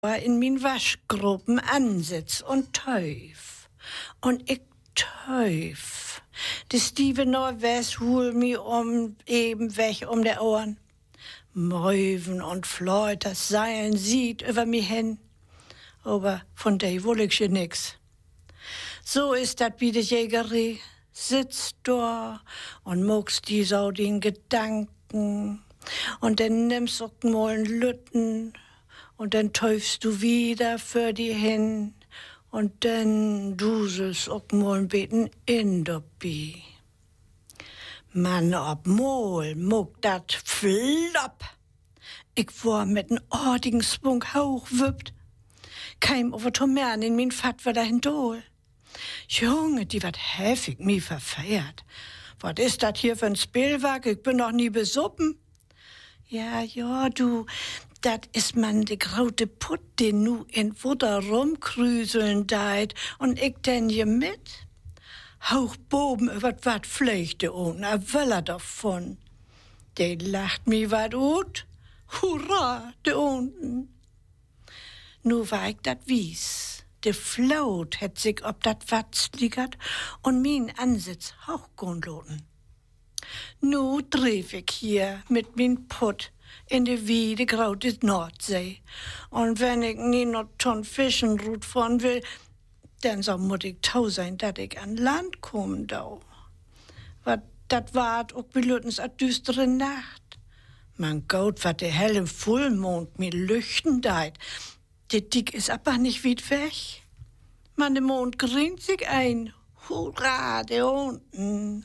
in min Waschgruppen ansitz und teuf. Und ich teuf. De Stieve Norwest hol mi eben weg um de Ohren. Möwen und Fleuters seilen sieht über mi hin. Aber von dei will ich ja nix. So ist dat wie de Jägerie. Sitzt da und muckst die so den Gedanken. Und dann nimmst du mal einen Lütten. Und dann teufst du wieder für die hin. Und dann duselst auch mal ein bisschen in dabei. Mann, ob mal muck dat flop. Ich war mit n ordigen Sprung hochwüppt. Keim over Tomern in min Fat war dahin dol. Junge, die wat heftig mi verfeiert. Was ist dat hier für ein Spielwerk? Ich bin noch nie besuppen. Ja, du, dat is man de grote Putt, den nu in Futter rumkrüseln deit. Und ich denn je mit? Hoch boben über wat Flechte und a Wöller davon. De lacht mi wat ut. Hurra, de unten. Nu war ich dat wies. De Flaut het sich ob dat Watz liegert und min Ansitz hochgondloten. Nu trief ich hier mit min Putt in de wiede graute Nordsee. Und wenn ich nie noch ton Fischenrut von will, dann so muss ich tau sein, dat ich an Land komm da. Wat dat wart auch belütens a düstere Nacht. Mein Gott, wat de helle Fullmond mir lüchten deit. De Dick is aber nicht weit weg. Man, de Mond grint sich ein. Hurra, de unten.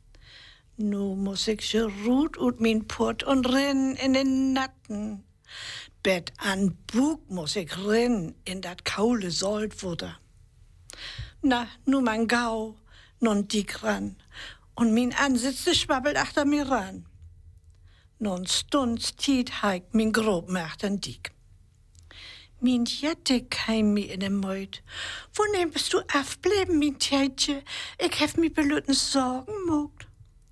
Nu muss ich so ruht ut min Pott und rinn in den Natten. Bett an Bug muss ich rinn in dat kaule Saltfutter. Na, nu mein Gau, nun dick ran. Und min Ansitz, de schwabbelt achter mir ran. Nun stunds tiet heik min grob achtern dick. Min Jette keim mi in de Meut. Wo nehmst du afbleiben, min Tätje? Ich hef mi belütens Sorgen mogt.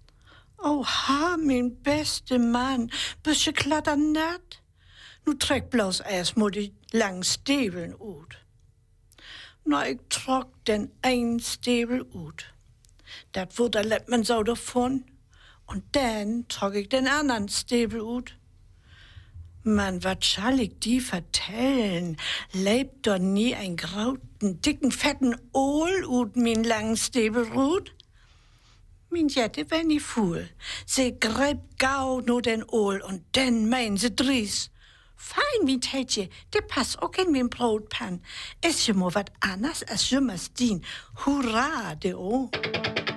Oha, min beste Mann, bist je klatternat? Nu treck bloß erstmal die langen Stäbeln ut. Na, ich trock den ein Stäbel ut. Dat Futter lädt man so davon. Und dann trock ich den anderen Stäbel ut. Mann, wat schall ich die vertellen? Lebt doch nie ein grauten, dicken, fetten Ohl ut min langen Stäbelrut? Min Jette wär nie fuhl. Se greift gau no den Ohl und dann mein se dries. Fein, min Tätje, de pass auch in min Brotpan. Ist ja mo wat anders als jümmers dien. Hurra, de o.